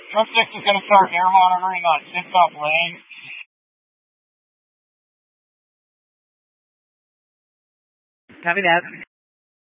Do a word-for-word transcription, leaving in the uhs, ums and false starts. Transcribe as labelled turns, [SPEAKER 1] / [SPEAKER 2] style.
[SPEAKER 1] Drill six is going to start air monitoring on six up lane.
[SPEAKER 2] Copy that.